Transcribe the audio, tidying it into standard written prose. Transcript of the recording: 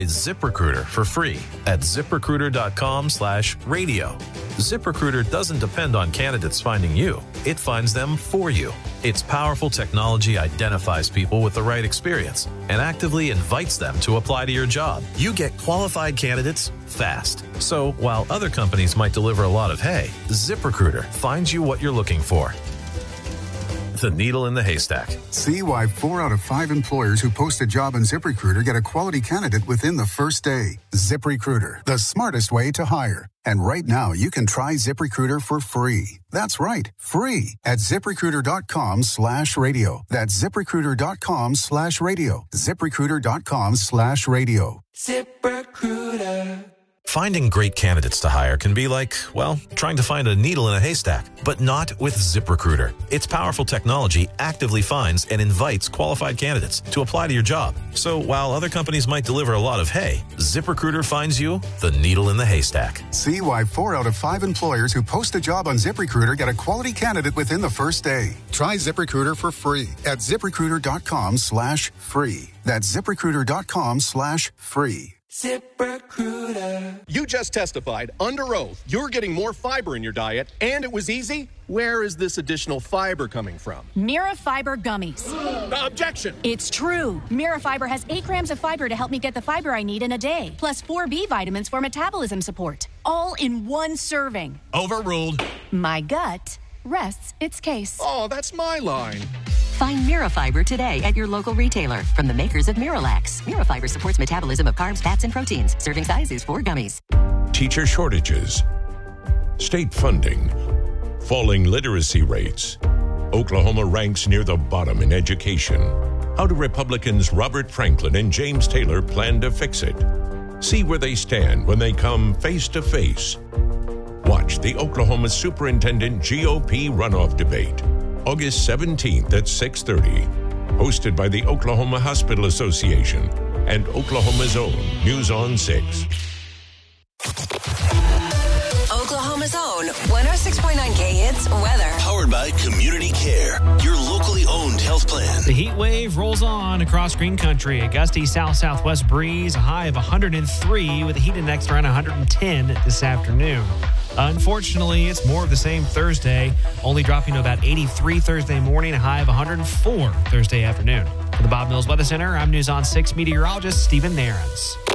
ZipRecruiter for free at ZipRecruiter.com/radio. ZipRecruiter doesn't depend on candidates finding you. It finds them for you. Its powerful technology identifies people with the right experience and actively invites them to apply to your job. You get qualified candidates fast. So while other companies might deliver a lot of hay, ZipRecruiter finds you what you're looking for. The needle in the haystack. See why 4 out of 5 employers who post a job on ZipRecruiter get a quality candidate within the first day. ZipRecruiter, the smartest way to hire. And right now, you can try ZipRecruiter for free. That's right, free at ZipRecruiter.com/radio. That's ZipRecruiter.com/radio. ZipRecruiter.com/radio. ZipRecruiter. Finding great candidates to hire can be like, well, trying to find a needle in a haystack, but not with ZipRecruiter. Its powerful technology actively finds and invites qualified candidates to apply to your job. So while other companies might deliver a lot of hay, ZipRecruiter finds you the needle in the haystack. See why 4 out of 5 employers who post a job on ZipRecruiter get a quality candidate within the first day. Try ZipRecruiter for free at ZipRecruiter.com/free. That's ZipRecruiter.com/free. ZipRecruiter. You just testified under oath you're getting more fiber in your diet, and it was easy. Where is this additional fiber coming from? Mirafiber gummies. Objection! It's true. Mirafiber has 8 grams of fiber to help me get the fiber I need in a day, plus 4 B vitamins for metabolism support, all in one serving. Overruled. My gut rests its case. Oh, that's my line. Find Mirafiber today at your local retailer from the makers of Miralax. Mirafiber supports metabolism of carbs, fats, and proteins. Serving size is 4 gummies. Teacher shortages, state funding, falling literacy rates. Oklahoma ranks near the bottom in education. How do Republicans Robert Franklin and James Taylor plan to fix it? See where they stand when they come face to face. Watch the Oklahoma Superintendent GOP runoff debate, August 17th at 6:30. Hosted by the Oklahoma Hospital Association and Oklahoma's own News on 6. Oklahoma's own 106.9 Hits weather. Powered by Community Care, your locally owned health plan. The heat wave rolls on across green country. A gusty south-southwest breeze, a high of 103 with a heat index around 110 this afternoon. Unfortunately, it's more of the same Thursday, only dropping to about 83 Thursday morning, a high of 104 Thursday afternoon. For the Bob Mills Weather Center, I'm News on 6 meteorologist Stephen Nairns.